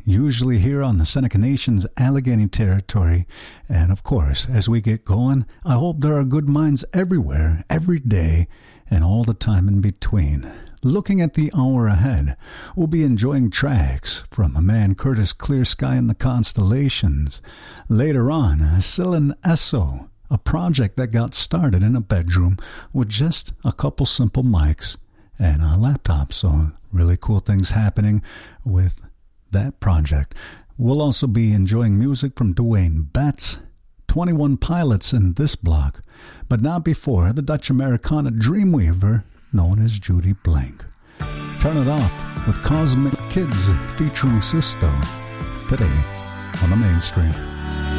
usually here on the Seneca Nation's Allegheny territory. And of course, as we get going, I hope there are good minds everywhere, every day, and all the time in between. Looking at the hour ahead, we'll be enjoying tracks from a man Curtis Clear Sky and the Constellations. Later on, Silen Esso, a project that got started in a bedroom with just a couple simple mics and a laptop. So really cool things happening with that project. We'll also be enjoying music from Dwayne Betts, 21 Pilots in this block, but not before the Dutch Americana Dreamweaver known as Judy Blank. Turn it off with Cosmic Kids featuring Sisto today on the Mainstream.